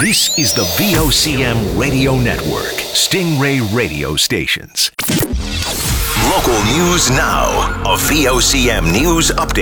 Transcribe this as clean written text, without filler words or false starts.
This is the VOCM Radio Network, Stingray Radio Stations. Local news now. A VOCM news update.